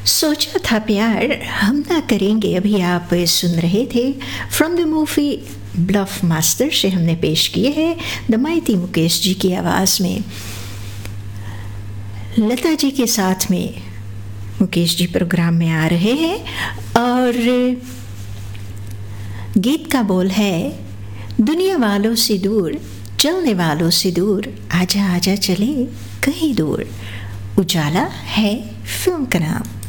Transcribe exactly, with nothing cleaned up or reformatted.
सोचा था प्यार हम ना करेंगे। अभी आप सुन रहे थे from the movie bulb master से हमने पेश किए हैं द माइटी मुकेश जी की आवाज़ में। लता जी के साथ में मुकेश जी प्रोग्राम में आ रहे हैं और गीत का बोल है दुनिया वालों से दूर, चलने वालों से दूर, आजा आजा चले कहीं दूर। उजाला है फिल्म का नाम।